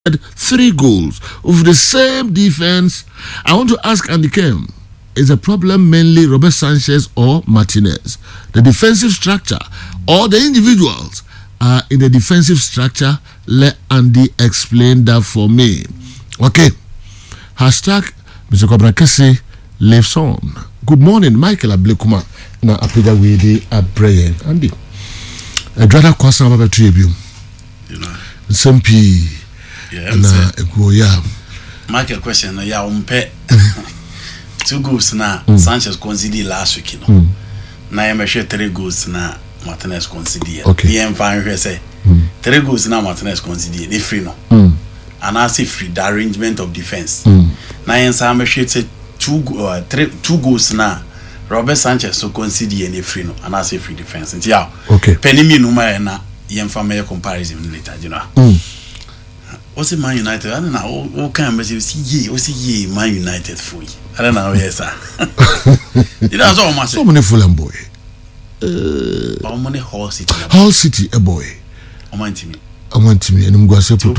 3 goals with the same defense. I want to ask Andy Kem, is the problem mainly Robert Sanchez or Martinez? The defensive structure or the individuals are in the defensive structure? Let Andy explain that for me. Okay. Hashtag Mr. Kobrakese lives on. Good morning, Michael Ablekuma. Na apida wede abreye. Andy. Edrada kwasa baba tuyebium. You know. SMP. Yeah, na ego ya. Michael question na ya umpe. 2 goals na Sanchez conceded last week, you know. Na ya meshe 3 goals na Martinez conceded. Okay. Yeah, fine say 3 goals na Martinez conceded. They free no. And I say free the arrangement of defense. Na ya sa meshe say 2 goals na Robert Sanchez so conceded and they free no. And I say free defense. And yeah. Okay. Penny me no ma na ya family comparison later, you know. What's Man United? I don't know. What kind of message? See, Man United for you. I don't know. Yes, sir. That's all much. So many full boy. How many Hull City? Hull City, a boy. I want me. And I'm going to say,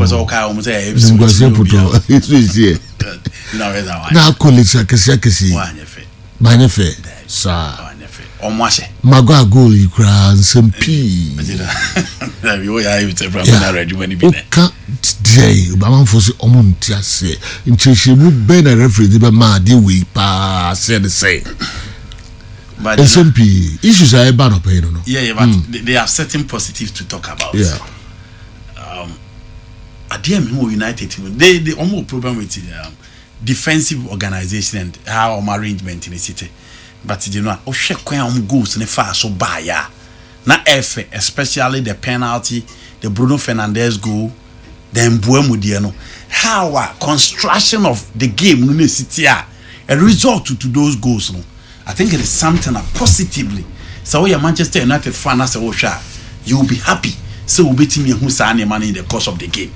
now, colleagues, I can see. My fair, sir. Magua goal, you cry, some pea. We are ready when you be there. Day, Baman for the Omuntia say, until she would be a referee, the Madi we pass, said the same. But SMP issues are about of pain, no? Yeah, but they have certain positive to talk about. Yeah. At the end, United, they almost problem with defensive organization and how arrangement in the city. But you know, oh, shake goals in the far so by na F, especially the penalty, the Bruno Fernandes goal. Then Buemudiano, how construction of the game in the city a result to those goals. No, I think it is something positively. So you're Manchester United fan as a washer, you will be happy. So we'll beat me who's any money in the course of the game.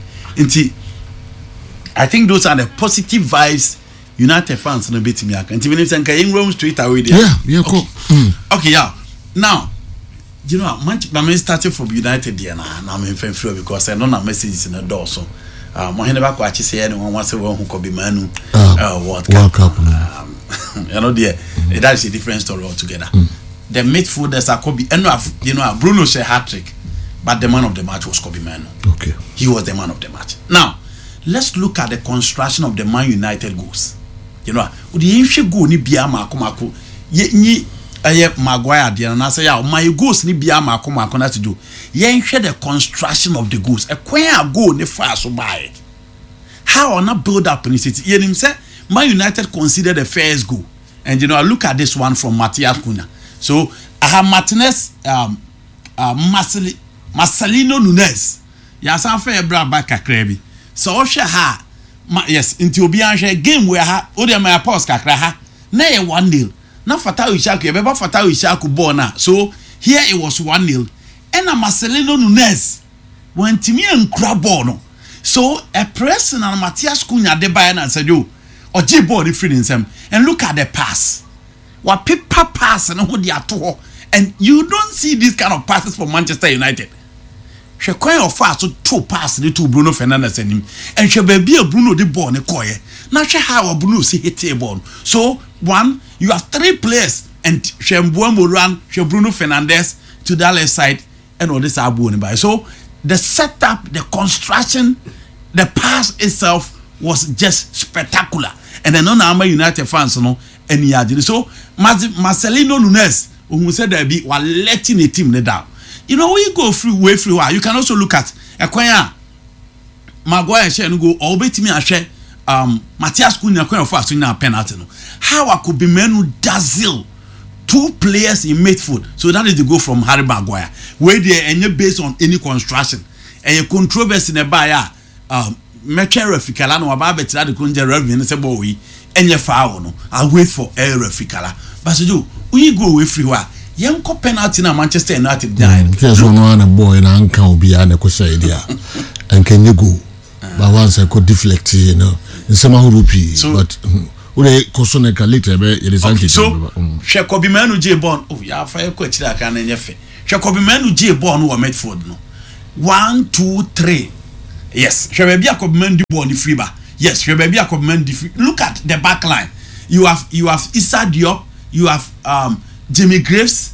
I think those are the positive vibes United fans no beat me. And even if I'm Rome straight away there. Yeah, okay. Okay, yeah. Now. You know, I'm starting from United there now. I'm in favor because I don't have messages in the door. So, I never quite say anyone wants to who could be Manu World Cup. You know, that is a different story altogether. The midfielders are Kobe. And you know, Bruno said hat trick, but the man of the match was Kobe Manu. Okay, he was the man of the match. Now, let's look at the construction of the Man United goals. You know, the issue go ni biama kumako ye Maguire there and I say my goals ni bia mako na to do. Yen share the construction of the goals. A kwen go ne far so by. How on not build up in the city? Yen him say Man United consider the first goal. And you know, I look at this one from Matias Cunha. So I have Martinez Marcelino Nunes. Ya san fair bra back kakrebi. So she ha yes into obi an game where ha o dey my pause kakra ha. Na ye 1-0. Na Fatau Ishaku, remember Fatau Ishaku born now. So here it was 1-0. And Marcelino Nunes went to me and crab ball. So a person and Matias Cunha de Bayern and said, yo, or J ball free in them. And look at the pass. What paper pass and who they are to. And you don't see this kind of passes for Manchester United. She quite of fast to 2 passes to Bruno Fernandes and him. And she be a Bruno de ball ne koye. Now she how Bruno see hit a ball. So one, you have 3 players and Shembuemo run Bruno Fernandes to that left side and all this Abu by. So the setup, the construction, the pass itself was just spectacular. And then on United fans, you know, and he had it. So Marcelino Nunes, who said there be while letting the team down. You know, we go through way through. You can also look at Ekwanya Maguire share no go or bet me a share Matias Cunha Ekwanya for a penalty. No. How I could be Manu dazzle 2 players in midfield. So that is the goal from Harry Maguire. Where they are based on any construction. And a controversy in a buyer Meche Refikala no about better the Kunja Revenue say boy and your foul no. I'll wait for a Refikala. But so we go away free. Young penalty na Manchester United died. There's one boy and uncle will be an idea. And can you go? But once I could deflect, you know, in some rupee. So, but Kosoneka later, it is okay, so Shekobi Manu J Bon. Oh, yeah, fire coach that can in your face. Shekobi Manu J Bon who are made for no 1, 2, 3. Yes, Shebebi Akobman Dubo free ba. Yes, Shebebi Akobman. Look at the back line. You have Issa Diop, you have Jimmy Graves,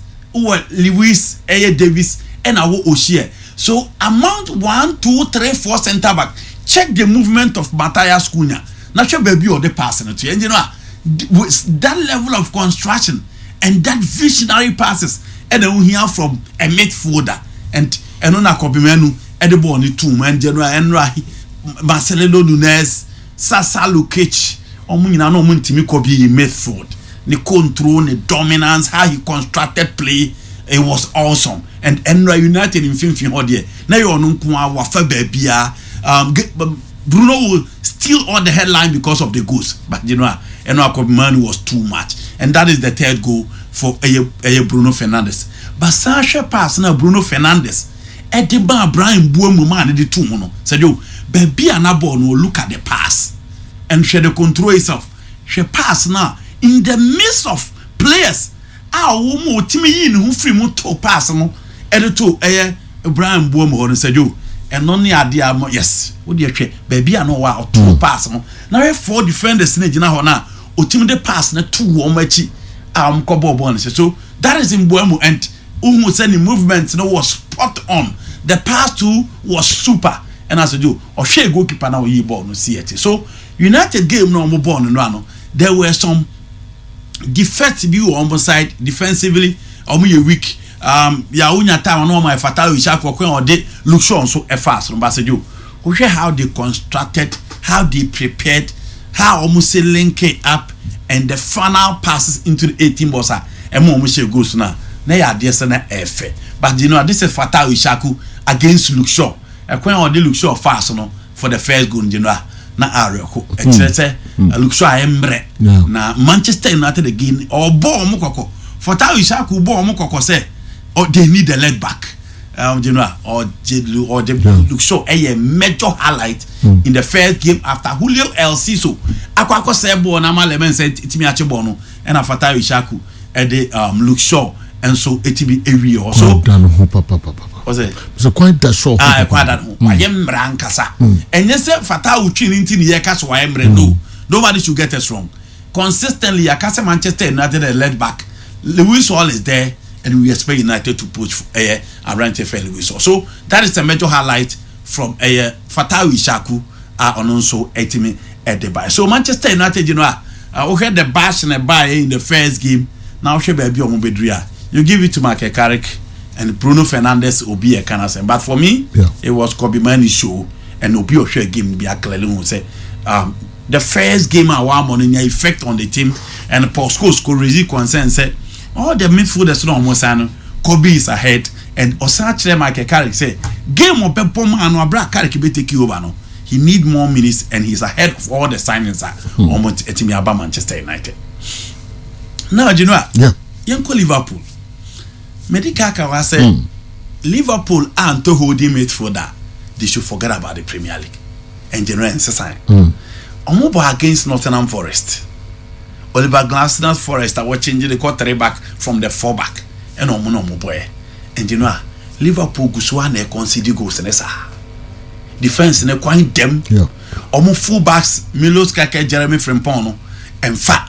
Lewis Davis, and Awo Oshie. So amount 1, 2, 3, 4 center back. Check the movement of Matthias Cunha. Not sure baby or the passing to you. And you know, with that level of construction and that visionary passes, and then we hear from a midfielder and on a copymenu at the ball in 2 man General Enrahi, Marcelo Nunes, Sasa Lukic, Omina no Muntimi Kobi midfield. The control, the dominance, how he constructed play, it was awesome. And Enra United in Finfin Hodie. Now you know Wafa Bebia. Bruno will steal all the headline because of the goals. But you know, Enra Kobiman was too much. And that is the third goal for Bruno Fernandes. But Sasha pass now Bruno Fernandes. Ediba Brian Buemo man the 2 mono. Said yo, Bebia na ball no look at the pass. And she the control itself. She pass now. In the midst of players, woman Timmy in who free to pass no, editor Brian Boom and said you, and only idea yes, would you check baby? I know what 2 pass no. Now 4 defenders in the Jana, or Tim de pass na 2 womachi, Kobo bonus. So that is in Buemo and almost any movement no was spot on. The pass too was super, and I said you, or she goalkeeper now ye ball no see it. So United game no more born and run. There were some defensive on one side defensively you weak ya unya time no my fatal Ishaku or they look sure so fast no basejo we hear how they constructed, how they prepared, how almost link it up and the final passes into the 18 bossa and more goes now ya dear sana efe but you know this is fatal Ishaku against Luke Shaw or they look sure fast no for the first goal you know na Arioko etc look sure embre na Manchester United again or ball mukoko for Tao Ishaku ball mukoko say or they need a leg back you know or they look sure a major highlight in the first game after Julio El Ciso akwako say ball na malemen say itimi ache ball no and after Tao Ishaku and they look sure and so it be area also was it so quite that short quite that I am rankasa and yes fatal chin into the yakas why no nobody should get us wrong consistently yakasa Manchester United a led back Lewis Hall is there and we expect United to push around Lewis Hall. So that is a major highlight from Fatal Ishaku on also etime at the buy. So Manchester United you know we had the bash and a buy in the first game now she baby on Bedria you give it to Mark Carrick and Bruno Fernandes will be a cancer. But for me, it was Kobe Mani show and Obi Oshe game be a clearly say the first game I want on effect on the team and Paul Scholes could raise concern say all the midfielders no almost Kobe is ahead and Osache Mark Carrick say game of Pepom and Wabra Carrick be take over no. He need more minutes and he's ahead of all the signings almost at Manchester United. Now you know young Liverpool. Medikaka was saying Liverpool aren't holding midfielder. They should forget about the Premier League. And general sign. Omobo against Nottingham Forest. Oliver Glasner's Forest are changing the quarterback from the 4 back. And Omono boy. And you know, Liverpool Guswane consider goals in esa. Defense in a quite them. Omo full backs Milos Kake Jeremy Frimpong and Fat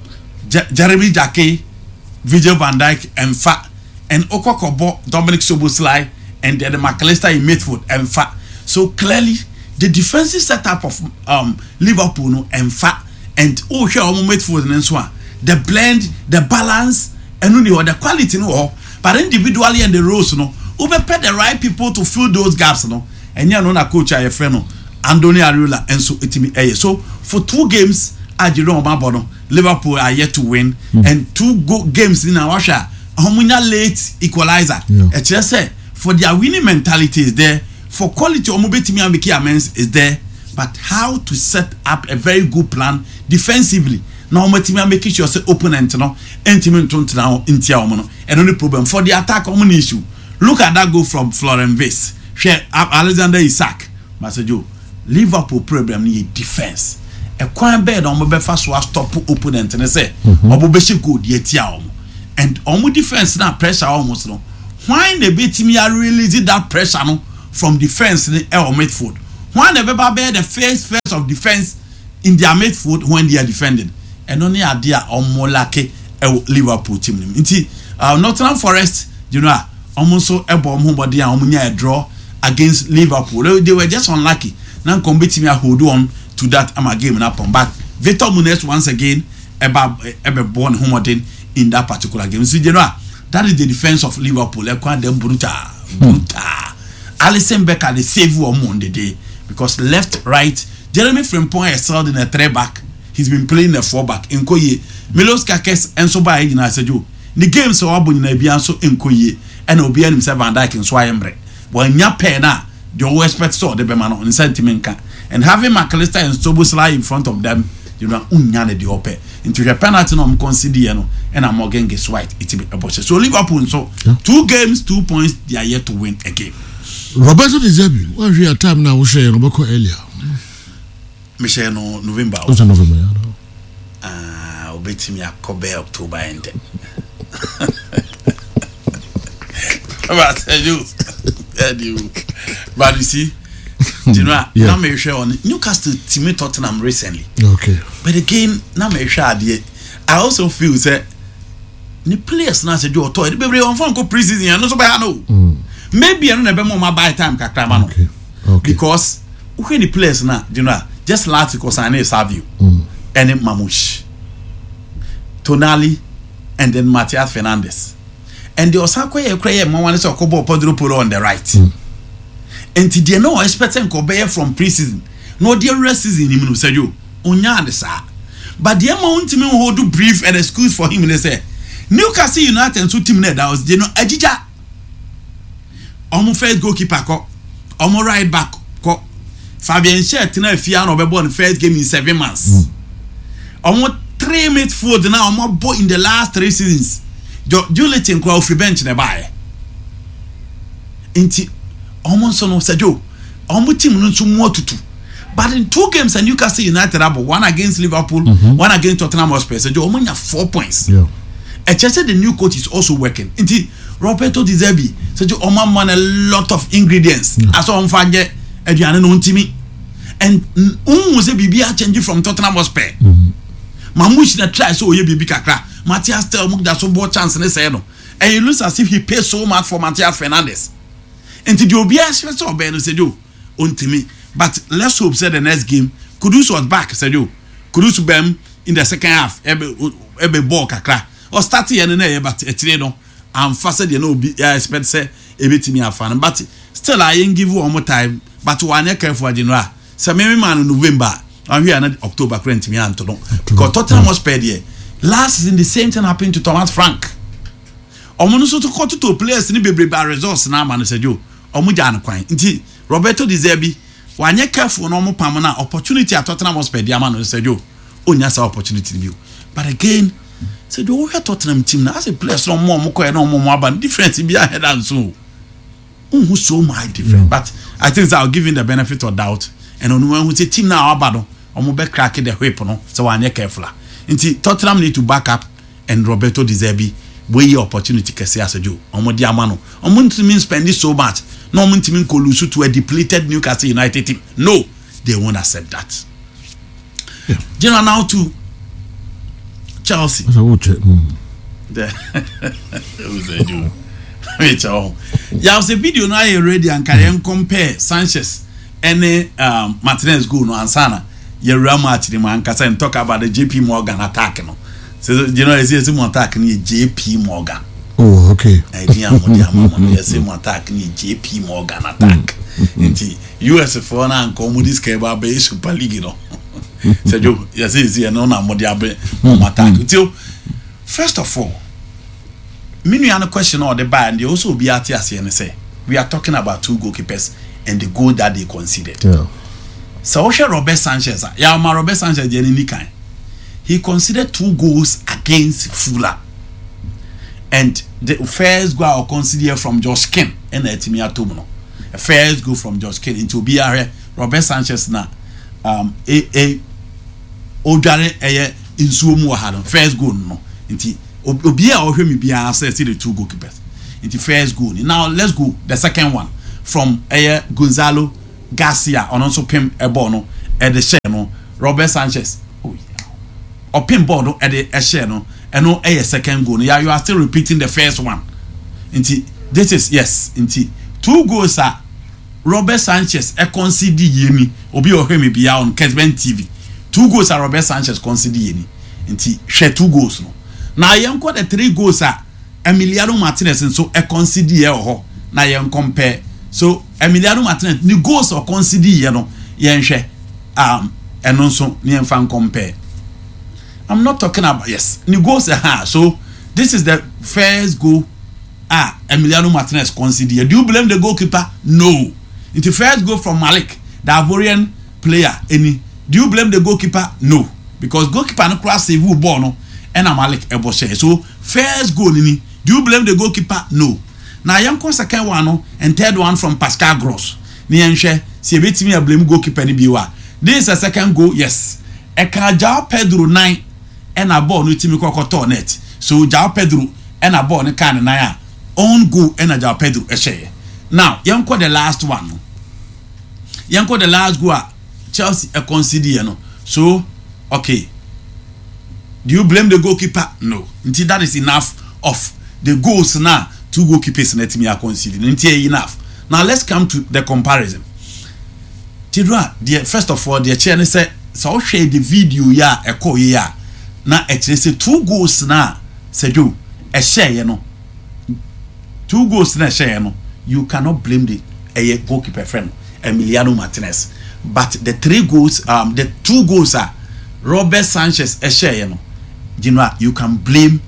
Jeremy Jackie Virgil van Dijk and Fat and Okokobo, Dominic Soboslai, and then the McAllister in midfield and fat. So clearly, the defensive setup of Liverpool no and fat and here midfield and so on. The blend, the balance, and the quality no, but individually and the roles no, we pay the right people to fill those gaps no. And you know na coach I friend no, Andoni Ariola and so it me so for 2 games, Ajiro Omabono, Liverpool are yet to win and 2 games in our share. Homunya late equalizer. It's just say for their winning mentality is there, for quality omobetimi and Miki Amens is there, but how to set up a very good plan defensively. Now omobetimi and making sure say opponent no intimate now intia omono and only problem for the attack common issue. Look at that goal from Florian Wirtz. Share Alexander Isak. Masajo Liverpool problem is defense. A quite bad omobefa so stop opponent and say omobeshi go the etia and omo defense na pressure almost no. Why the bit me are releasing that pressure no from defense in our midfield? One the Beba bear the first of defense in their midfield when they are defending. And only a dear or more lucky Liverpool team. Nottingham Forest, you know, almost so a bomb body and draw against Liverpool. They were just unlucky. Now competing a hold on to that game and up on back. Victor Munez once again ever born home in that particular game. So you know that is the defense of Liverpool. Brutal. Alisson Becker the save one on the day because left, right. Jeremy Frimpong excelled in a 3-back. He's been playing a 4-back. In Koye, Milos Kakes and so by in Aseju. The game so abun in Abianso in Koye and Obian himself Van Dijk in Swayembre. When ya pena, the always expect so the Bemano in sentiment. And having McAllister and Szoboszlai in front of them, you know, unyane the ope. Into the penalty no consider and I'm again gets white. It's a bunch. So Liverpool so 2 games, 2 points, they are yet to win a game. Roberto De Zerbi, what's your time now? We share Roberto earlier. Michelle no November. What's November? Obeti me October, October end. But but you see, you know, now me share on Newcastle team Tottenham recently. Okay. But again, now me share I also feel that the players now say you are toy. The baby on phone go preseason and no so by no. Maybe I don't have more buy time kakra man. Okay. Because when the players now, you know, just last because I need Savio and Mamouche, Tonali, and then Matias Fernandez. And the Osako Ukraine Mawan is a Kobo Podro Polo on the right. And today no expecting Kobe from preseason. No dear rest season him said you Unya the sa. But the amount me who do brief and excuse for him they say Newcastle United and 2 team that was you know Ejija. Omo first goalkeeper ko omo right back ko Fabian Schär tina Fiano be born first game in 7 months. Omo 3 midfield now omo boy in the last 3 seasons. Julian ko free bench na buy. Inti omo so no sajo omo team no so mo tutu. But in 2 games and Newcastle United have one against Liverpool, one against Tottenham Hotspur. Sajo omo nya 4 points. Yeah. I just said the new coach is also working. Inti Roberto De Zerbi said you man a lot of ingredients. As on fanje eduane no ntimi. And say bibi a change from Tottenham Hotspur. Mamouche na try so ye bibi kakra. Matias tell mu that so ball chance ne say no. And it looks as if he pays so much for Matias Fernandez. And the obia so obey no said you ntimi. But let's hope say the next game Kudus was back said you. Kudus bem in the second half ebe ball kakra. Or starting and but etire no. I'm faster than no expect say ebetimi afan but still I ain't give you one more time but one year careful general so maybe man November and we are not October current me and to no because Tottenham was paid here last season the same thing happened to Thomas Frank omo so to cut to players ni bebre ba results na man said you omo jan kwan nti Roberto De Zerbi one year careful no mo pam na opportunity at Tottenham was paid man said you onya sa opportunity you but again so the whole Tottenham team now as a player no more no more about difference be ahead and so so much different but I think I'll give him the benefit of doubt and on when we say team now about omo be crack the whip no so one careful nti Tottenham need to back up and Roberto De Zerbi wey opportunity kese asejo omo di amano omo ntimi spend so much no omo ntimi ko lose to a depleted Newcastle United team no they won't accept that general now to Chelsea. There was a video now already and can compare Sanchez and Martinez goal no ansana. You rematch the man and talk about the JP Morgan attack. No, so you know it's a attack ni JP Morgan. Oh, okay. Idea mo attack ni JP Morgan attack. Inti US for na nko mo this keba be Super League no. Sergio, yes, no na modiabe attack. Till first of all, me no question or the buy and they also be at here and say we are talking about 2 goalkeepers and the goal that they conceded. Yeah. So Robert Sanchez, Robert Sanchez, he conceded 2 goals against Fulham. And the first goal I consider from Josh Ken and Etimia Tomono. The first goal from Josh Ken into BR Robert Sanchez na Ojare insuomu had first goal no. Inti Obia or him be says the 2 goalkeepers. Inti first goal. Now let's go the second one from Gonzalo Garcia on also pim a bono at the share no Robert Sanchez or pin board at the share no and no a second goal. Yeah, you are still repeating the first one. Inti this is yes inti 2 goals are Robert Sanchez a concede yemi obi ohemi bia on Kesben TV. 2 goals are Robert Sanchez concede yemi inti share 2 goals no. Now yenko the 3 goals are Emiliano Martinez and so a concede ye ho na yen compare. So Emiliano Martinez the goals or concede ye no yen share and also yen fan compare. I'm not talking about yes. Ni goals so this is the first goal Emiliano Martinez conceded. Do you blame the goalkeeper? No. It's the first goal from Malik, the Ivorian player. Any? Do you blame the goalkeeper? No. Because goalkeeper no cross save ball no and Malik Eboshe. So first goal ni. Do you blame the goalkeeper? No. Now yanko second one no and third one from Pascal Gross. Ni enhwe se betimi a blame goalkeeper ni biwa. This is a second goal, yes. Eka João Pedro 9 and a ball no timi kokoto net. So João Pedro and a ball no kan 9 own goal and a João Pedro share. Now, yanko the last one. Yanko the last goal Chelsea a concede no. So, okay. Do you blame the goalkeeper? No. Until that is enough of the goals now. 2 goalkeepers let me concede. Until enough. Now let's come to the comparison. Tidra, first of all, the chairman said, so share the video ya a call ya. Now actually say 2 goals now. Say you a share, you know. 2 goals na share no. You cannot blame the goalkeeper friend Emiliano Martinez. But the 3 goals, the 2 goals are Robert Sanchez a share no. You can blame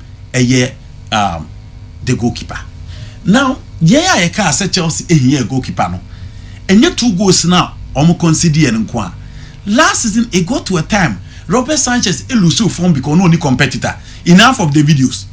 the goalkeeper. Now, I can't say Chelsea a goalkeeper no. And your 2 goals now, concede and kwa. Last season, it got to a time Robert Sanchez elusive form because no only competitor. Enough of the videos.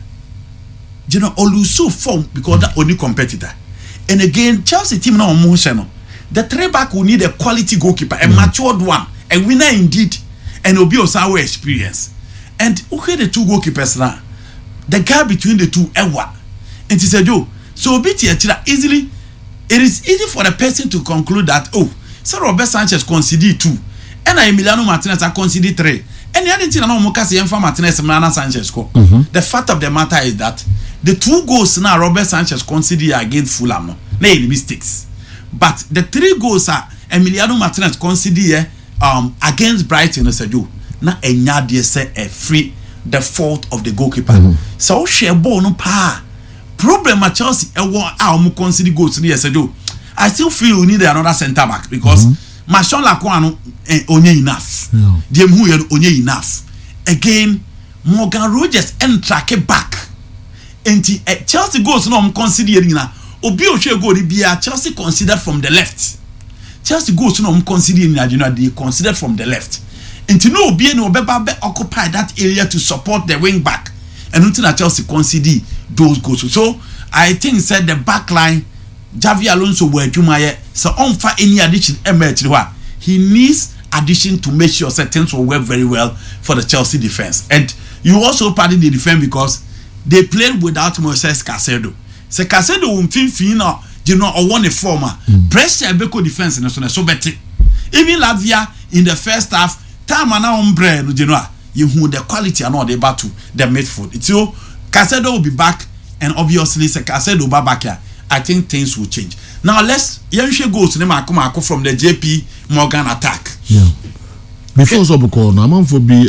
Oluso form because that only competitor. And again, Chelsea team now emotional. The 3-back will need a quality goalkeeper, a matured one, a winner indeed, and will be of our experience. And okay, the 2 goalkeepers now, the gap between the 2 ewa. And he said, so easily, it is easy for the person to conclude that so Robert Sanchez conceded 2, and Emiliano Martinez conceded 3. And the other thing I know Mukasi and Martinez and Sanchez score. The fact of the matter is that the 2 goals now Robert Sanchez conceded against Fulham no any mistakes. But the 3 goals are Emiliano Martinez conceded against Brighton and said na enya de say a free the fault of the goalkeeper. So share ball no pa. Problem at Chelsea conceded goals near said I still feel we need another centre back because Machon Lakwano only enough. Dem who only enough. Again, Morgan Rogers and track it back. And Chelsea goes no considering na. Obi Oshe go the Chelsea considered from the left. Chelsea goes no considering they considered from the left. And to know Obi no Beba occupy that area to support the wing back. And until Chelsea concede those goals. So I think said the back line Javi Alonso were Jumaye so on for any addition he needs addition to make sure that things will work very well for the Chelsea defense. And you also pardon the defense because they played without Moises Caicedo. So Caicedo or won a former pressure Beko defense in the so better. Even Latvia in the first half time and now you who the quality and all the battle the midfield. It's so Caicedo will be back and obviously Caicedo will be back here. I think things will change. Now let's go to the from the JP Morgan attack. Yeah. Before Soboko, Naman for be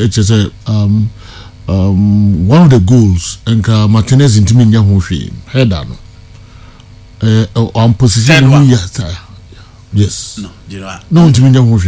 one of the goals and Martinez in Timinia Hoshi header on position yes. No, you know. No Timinia Hoshi.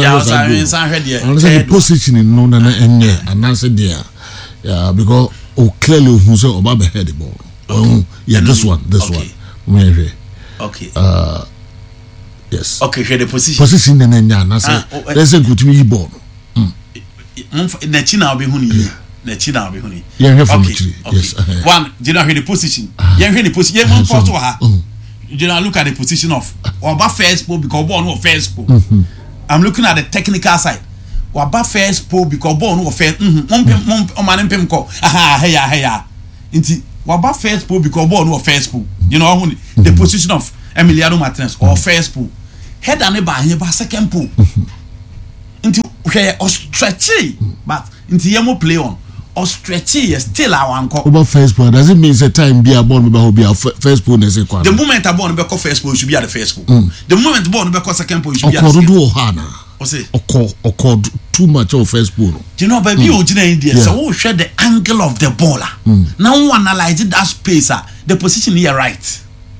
Positioning no and answer there. Yeah, because clearly who say Obaba head the ball. Yeah, this one. Okay. Yes. Okay, the position. Position and then let's say good to me ball. Nechina will be huni. Nechina will be huni. Yeah, okay. Yes. One, do you know the position? Yeah, the position. Yeah, one photo her. You know, look at the position of Waba first pole because ball no first pole. I'm looking at the technical side. Waba first pole because ball no first. Man pem ko. Aha, Inti Waba first pole because ball no first pole. You know the position of Emiliano Martinez or first pole. header ne ba here ba second pool into where or stretchy but into yemo play on or stretchy still our anchor over first pool does it mean the time be a born be a first pool is the moment a born be first pool should be at the first pool the moment born be second pool should be at the second pool o say occur too much of first pool you know baby o gina India so we share the angle of the baller now we analyze that space the position here right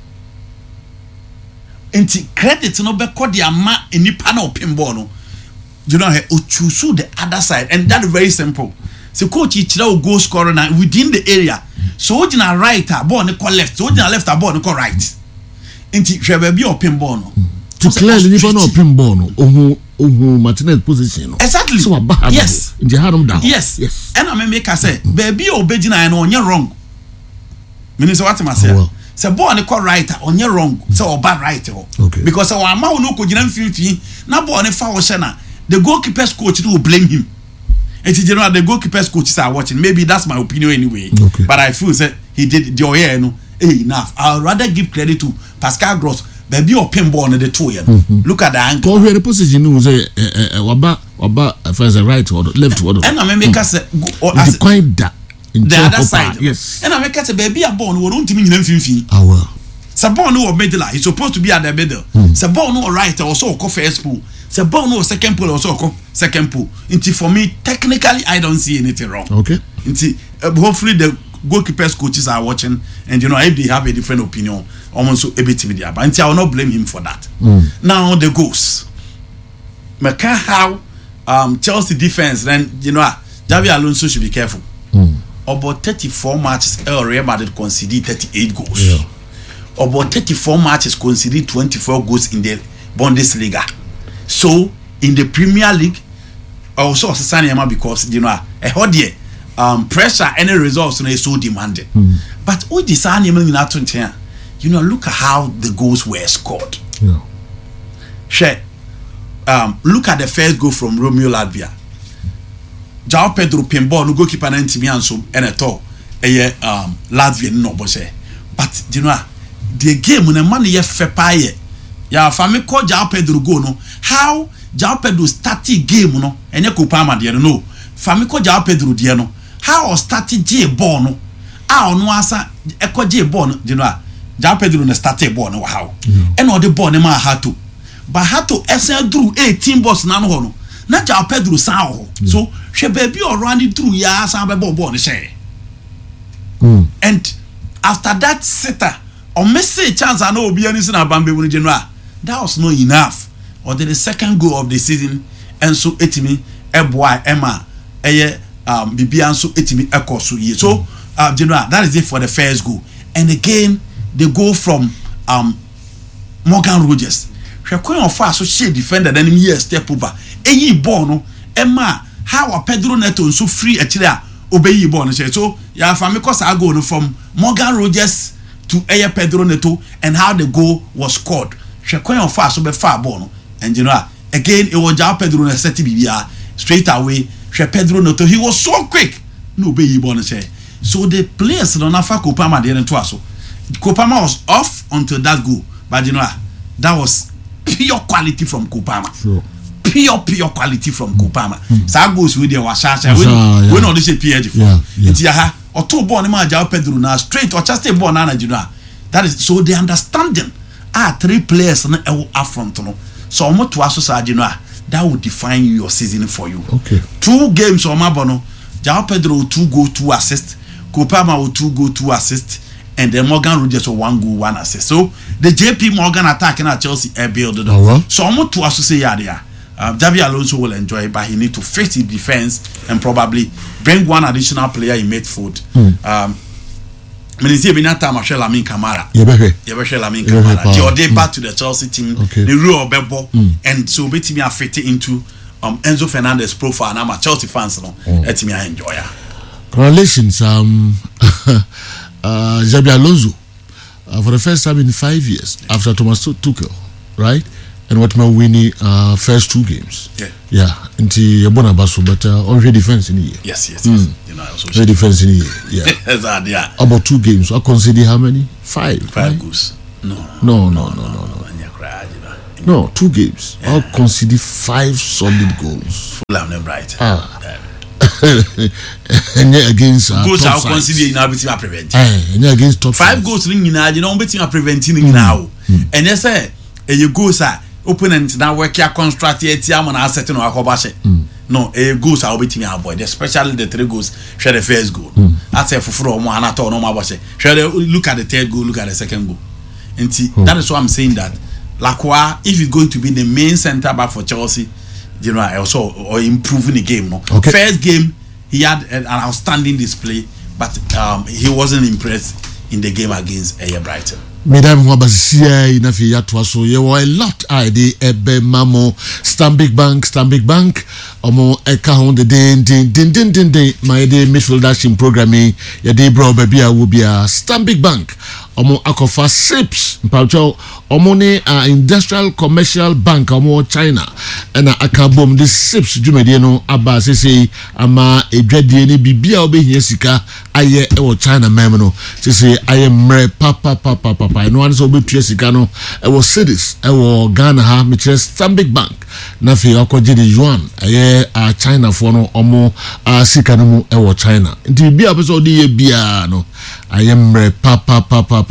enti credit no be call the ama enipa na open ball no you know o choose the other side and that is very simple so coach chira o goal scorer na within the area so o gina right ball no call left so o gina left ball no call right enti hwe baby open ball no to clear the nipa na open ball no ohu Martinez position no exactly so yes in the hand down yes and I make say baby obegina no onye wrong meaning so what am I say say ball no call right onye wrong say oba right okay. Because our ma no ko gina mfimfini na ball no fa wo hye na the goalkeeper's coach will blame him. And you know the goalkeeper's coaches are watching. Maybe that's my opinion anyway. Okay. But I feel that he did the oil no enough. I'd rather give credit to Pascal Gross. Baby or pinball on the two Look at the angle. Go the position you say waba first right or left or and I make us the quite that the other side. Yes. And I make us a baby a born who don't mean anything. Ah well. Sabon no middle. He's supposed to be at the middle. Sabon no right also call first pool. Sabon no second pool also call second pool. Into for me technically I don't see anything wrong. Okay. Into hopefully the goalkeepers coaches are watching and you know if they have a different opinion almost a bit with but I will not blame him for that. Now the goals. Maka how Chelsea defense then you know Xabi Alonso should be careful. About 34 matches Real Madrid conceded 38 goals. Yeah. About 34 matches conceded 24 goals in the Bundesliga. So in the Premier League also because you know a hot year pressure any results is so demanding. But all this you know look at how the goals were scored. Yeah. Look at the first goal from Romeo Lavia. João Pedro pinball no goalkeeper na ntimi anso and at all Latvia no bose. But you know the game when a man ye fepaye ya fami ko João Pedro go no how João Pedro started game no enye Kopama de no fami ko João Pedro de no how started J ball no no asa eko J ball no you know João Pedro no started ball no how and all the ball no ma Hato but Hato esen through 18 balls na no no na João Pedro san ho so she baby or running through ya san be ball no share and after that sitter or message chance I know obi anything about Bambe general that was not enough or the second goal of the season and so etimi eboy Emma Bibian so etimi ekoso ye so general that is it for the first goal and again the goal from Morgan Rogers she coin of fast so she defender then him step over eyi ball no Emma how Pedro Neto so free actually obey ball no so ya fami cause I go no from Morgan Rogers to Pedro Neto and how the goal was scored. She coin of fast so be far ball no and you know again it was João Pedro Neto set bibia straight away she Pedro Neto he was so quick no obey ball no so the players no na fa Kopama dey into aso Kopama was off until that goal but you know that was pure quality from Kopama. Sure. Pure quality from Kopama. So goes with the Washasha when all this PH for it's ya or two born ma João Pedro na straight or just a born na you know that is so the understanding three players na up front no so omo to aso you know that will define your season for you. Okay. 2 games or mabono João Pedro 2 goal 2 assist Kopama 2 goal 2 assist and then Morgan Rogers 1 goal 1 assist so the JP Morgan attacking at Chelsea build so omo to aso say ya there Xabi Alonso will enjoy but he need to fix his defense and probably bring one additional player in midfield. Menisi ebina time Ashel Lamin Kamara. Yebehwe Lamin Kamara. The back to the Chelsea team. Okay. The rule of Bebo and so betimi affect into Enzo Fernandez profile na Chelsea fans no etimi enjoy. Congratulations Xabi Alonso for the first time in 5 years after Thomas Tuchel, right? And what my winning first 2 games. Yeah. Into Yabona Basu, but already defense in the year. Yes. You know, also defense in the year. Yeah. About 2 games. I consider how many? 5. 5 goals. No. No, 2 games. All conceded 5 solid goals. Fulham and Brighton. And against goals are considered now between prevent. And against top 5 goals in you know between preventing now. And you say you goals are opponent now work your construct yet and asset no akobashe. No, goals are between avoid, especially the 3 goals. Share the first goal. That's a from one at all no mabashe. Share look at the 3rd goal, look at the 2nd goal. And that is why I'm saying that Lacroix, if he's going to be the main centre back for Chelsea, you know, also or improving the game. No, first game he had an outstanding display, but he wasn't impressed in the game against Brighton. Mesdames, Wabasia, Inafi Yatwaso, you were a lot. I did Ebe Mamo, Stanbic Bank, Omo Eka the din, my day midfield dashing programming, Yade Bro Babia Wubia, Stanbic Bank, Omo Akofa Sips, Paucho, Omone Industrial Commercial Bank, Omo China, and Akabom, this Sips, Jumediano, Abba, Sisi, Ama, Edrediani, Bibia Obe Yesika, Aye, or China Memano, Sisi, I am Mre, Papa. No one is over Piesicano. I was cities. I was Ghana, Stanbic Bank. Nafi Okoji the Yuan. I China for no omo Sikanamu. I was China. Until be episode Biano. I am Papa.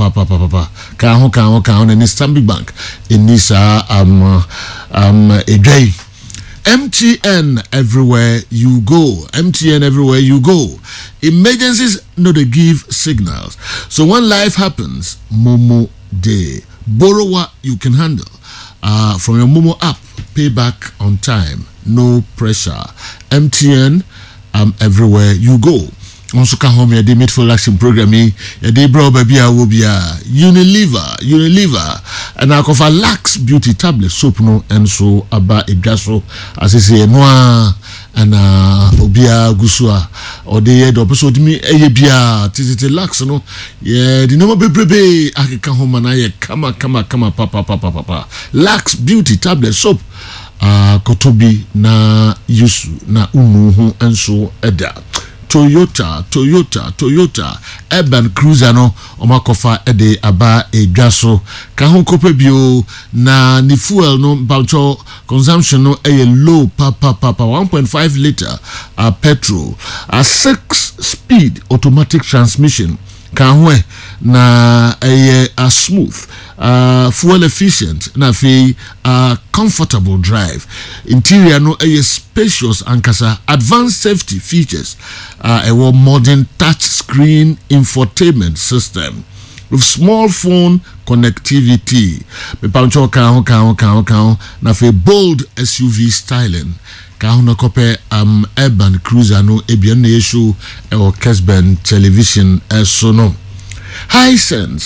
Kaho, and Stanbic Bank in Nisa a day. MTN everywhere you go. MTN everywhere you go. Emergencies no they give signals. So when life happens, Momo Day. Borrow what you can handle. From your Momo app, pay back on time. No pressure. MTN everywhere you go. Also come home the midfield action programming. Yade bro baby wobia Unilever and I cover Lax beauty tablet soap no and so aba egaso as I say noa and obia gusua or the head episode me bia titi Lax no yeah the number bebrebe akeka home na ye kama papa Lax beauty tablet soap kotobi na yusu na unu and so eda Toyota Urban Cruiser no omakofa ede aba edwaso ka ho kope bio na ni fuel no bancho consumption no low papa 1.5 liter petrol a 6-speed automatic transmission ka ho na a smooth fuel efficient na fe comfortable drive interior no spacious ankasa advanced safety features a modern touch screen infotainment system with small phone connectivity me pancho ka na fe bold SUV styling ka na kope Urban Cruiser no ebian na issue e Kesben television so no Hisense.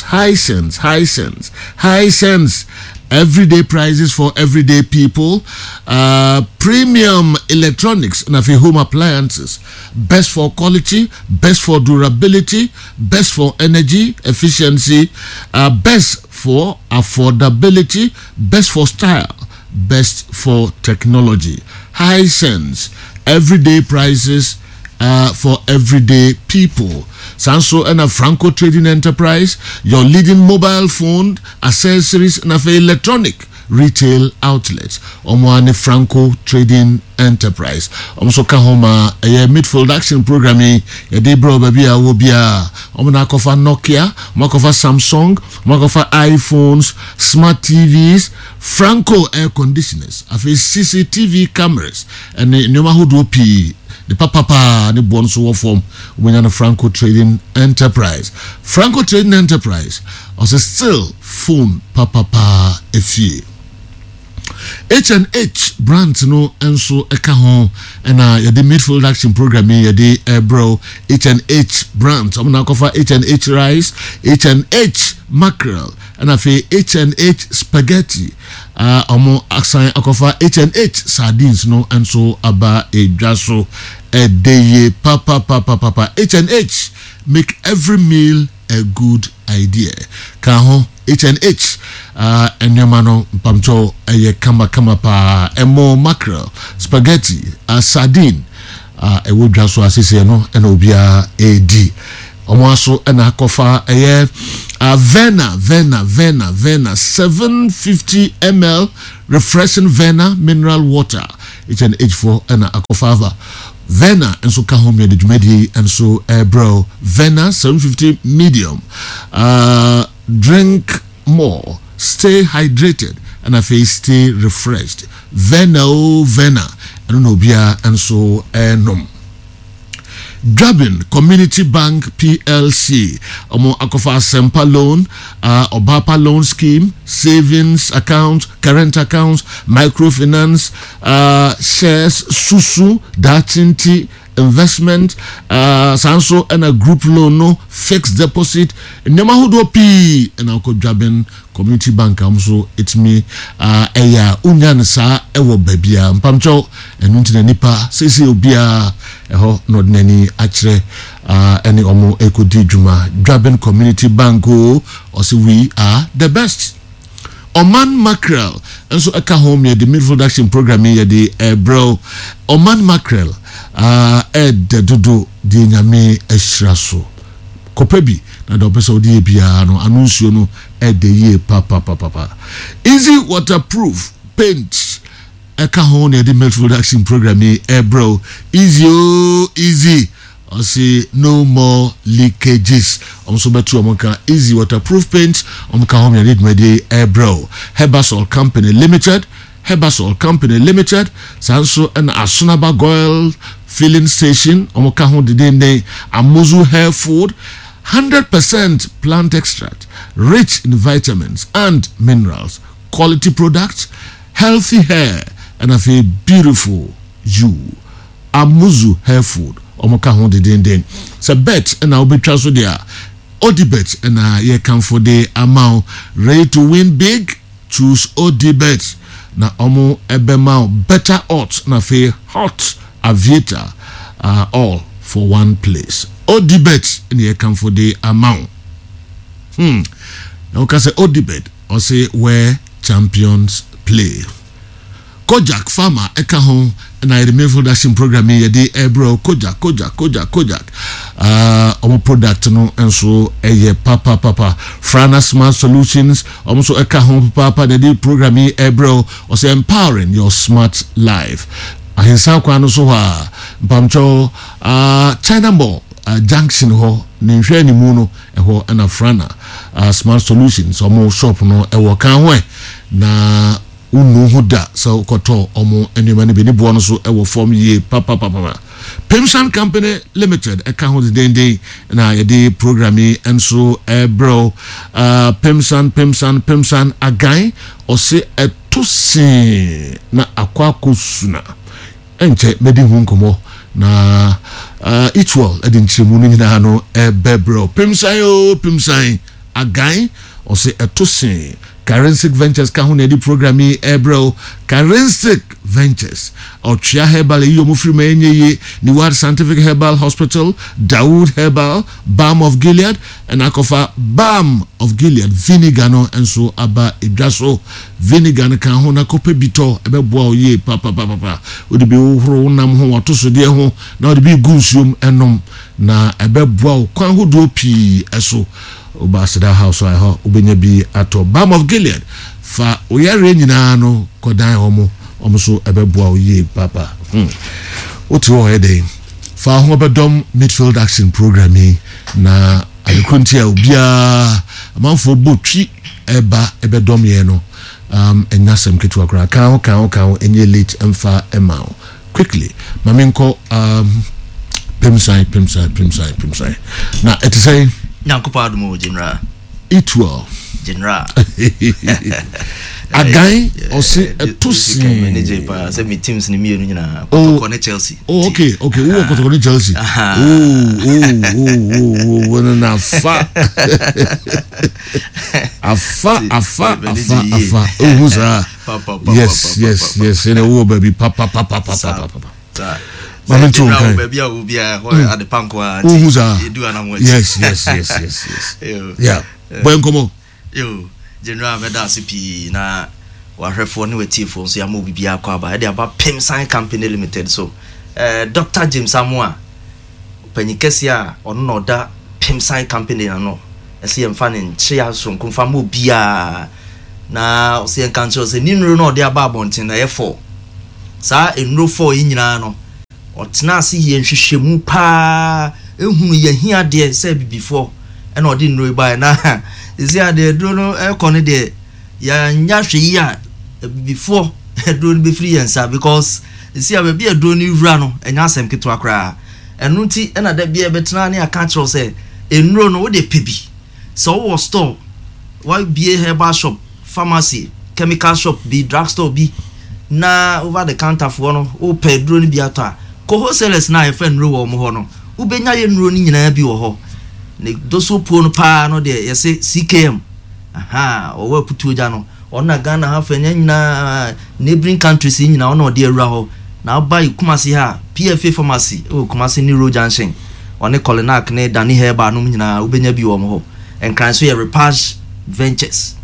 Everyday prices for everyday people. Premium electronics and home appliances. Best for quality, best for durability, best for energy efficiency, best for affordability, best for style, best for technology. Hisense. Everyday prices for everyday people. Sanso and a Franco Trading Enterprise, your leading mobile phone, accessories, and electronic retail outlets. Omwane Franco Trading Enterprise. Omsoka homa midfield action programming. Yadebro babia wobia. Omonakofa Nokia, Makofa Samsung, Makofa iPhones, smart TVs, Franco air conditioners, afi CCTV cameras, and Noma Hudopi. The papa ni bonso form when a Franco Trading Enterprise. Franco Trading Enterprise also still phone papa efie. H&H brand no enso eka ho na yade midfield action program yade bro H&H brand amna kofa H&H rice, H&H mackerel and afi H&H spaghetti omo aksan akofa H&H sardines no enso aba edwaso edeye papa H&H make every meal a good idea. Kaho H&H enyamano pamcho kama pa emo mackerel spaghetti sardine ewo dwaso asese no ena obia edi omo aso ena kofa Vena 750 ml refreshing Vena mineral water. It's an H4 and a Akofava. Vena and so kahome the jumedi and so bro Vena 750 medium. Drink more, stay hydrated, and I feel stay refreshed. Vena and no beer and so nom. Drabin Community Bank PLC Omo Akofa Sempa loan, Obapa loan scheme, savings account, current accounts, microfinance, shares, susu, datinti, investment, sanso and a group loan, no fixed deposit. Nema hudo pi and I'll Drabin Community Bank so it's me eya unyan sa ewo babia mpamcho enunti nipa sisi obia eho no nani achre any omo ekodi juma Drabin Community Bank or say we are the best. Oman Mackerel and so aka home the midfield action program here the bro Oman Mackerel ed dodo di nyame ehraso kopebi na do pesa odi bia no anunsuo no ede ye papa easy waterproof paint eka ho na the midfield action program here bro easy I say no more leakages. So betu omonka easy waterproof paint. Omka home yadid mede bro. Herbasol Company Limited. Sanso and Asunaba Goil filling station. Omka home dide Amuzu hair food. 100% plant extract, rich in vitamins and minerals. Quality products, healthy hair, and a very beautiful you. Amuzu hair food. Omoka hon de den so bet and I'll be transfer there Odibet and ye come for the amount ready to win big choose Odibet na omo ebema better odds na fe hot aviator all for one place Odibet and ye come for the amount now can say Odibet or say where champions play Kojak farmer eka hon and I remember that program here the bro Kojak our product no and so papa Frana Smart Solutions also eka hon papa the program here bro or say empowering your smart life ahinsa kwa no so ha mpamcho China Mall junction ho ni hwe ni mu no ho na Frana Smart Solutions omo shop no e wo kan ho na unu huda so koto omo enema ne be ni bo no so e wo form ye papa Pemsan Company Limited eka ho den na ye de programming and so bro Pemsan again or say etosin na akwakosuna enche medi hu nkomo na equal edinchemu ni na no bro Pemsan again or say etosin Karensic Ventures kahune di programming bro Karensic Ventures Ochia Herbal yomufri menye ni Ward Scientific Herbal Hospital Dawood Herbal Balm of Gilead and akofa Balm of Gilead vinegar no and so aba idraso vinegar na kan ho na kope bito ebeboa oye papa odi bi uhuru nam ho watoso de ho na odi bi gunsuom enom na ebeboa kwan ho do pi eso Obasada house I ho ubenya bi ato Balm of Gilead fa oyare nyina no kodan homo so ebeboa oye papa oti wo hede fa ho bedom midfield action programming na adekunti a obia amanfo botwi eba ebedom ye no enyasem ketu akra kan enye late emfa emao quickly mamenko Pemsan na it say Nyankopa adumo general eat well general again or say etosi manager pa say me teams ni mienu nyina Kotoko Chelsea okay who Kotoko Chelsea wana na fa afa uza yes and who baby papa Mamento baby obia at the pankwa do anamwe yes yeah boy komo yo general meda CP na wahwefo ne wetifo so ya mo bibia akwa aba e dey aba Pemsan Company Limited so Dr. James Amua panyikesi a ono no da Pemsan Company na no ɛsɛ yɛmfa ne nkyea sonko mfa ma obiaa na ɔsɛ yɛnka nkyerɛ sɛ ne nnuro no ɔde aba abɔnten na ɛyɛ 4 saa nnuro 4 yi nyinaa no ɔtena ase yɛnhwehwɛ mu paa ehunu yɛhia deɛ sɛ bibifoɔ ɛna ɔde nnuro ba na ɛsɛ adeɛ duro no ɛkɔ ne deɛ yɛanya hwɛ yi a bibifoɔ duro no bɛfiri yɛn nsa because ɛsɛ a baabi a duro no wura no ɛnya asɛm ketewa koraa ɛno nti ɛna da bia bɛtena ne aka kyerɛw sɛ nnuro no wode pɛ bi sɛ wowɔ store wabie herbal shop pharmacy chemical shop bi drugstore bi na over the counter for no wopɛ duro no bi atɔ a ko wholesalers na yɛfɛ nnuro wɔ mo hɔ no wobɛnya yɛ nnuro no nyinaa bi wɔ hɔ ne doso po no paa no de yɛsɛ CKM ɔwɔ aputuo gya no ɔna Ghana ha fanya nyinaa neighboring countries nyinaa ɔna ɔde awura hɔ na aba Kumasi ha PFA pharmacy Kumasi ni road junction ɔne Colinac ne Dani Herba no nyinaa wobɛnya bi wɔ mo hɔ enkran so yɛ Repage Ventures